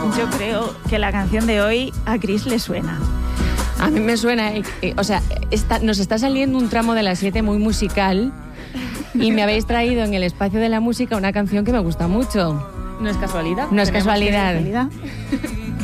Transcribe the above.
Yo creo que la canción de hoy a Chris le suena. A mí me suena, nos está saliendo un tramo de las 7 muy musical y me habéis traído en el espacio de la música una canción que me gusta mucho. No es casualidad. No es casualidad.